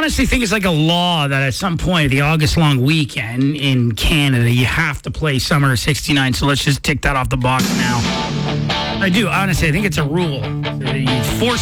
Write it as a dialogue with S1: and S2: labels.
S1: honestly think it's like a law that at some point, the August long weekend in Canada, you have to play Summer of 69. So let's just tick that off the box now. I do. Honestly, I think it's a rule. You force